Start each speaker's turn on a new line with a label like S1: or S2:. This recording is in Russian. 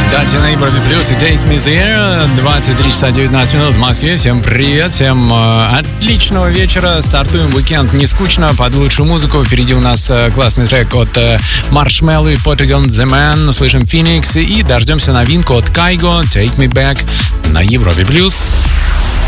S1: Дати на Европе Плюс и Take Me There. 23 часа 19 минут в Москве. Всем привет, всем отличного вечера. Стартуем уикенд не скучно, под лучшую музыку. Впереди у нас классный трек от Marshmello и Portugal The Man. Услышим Phoenix и дождемся новинку от Kygo Take Me Back на Европе Плюс.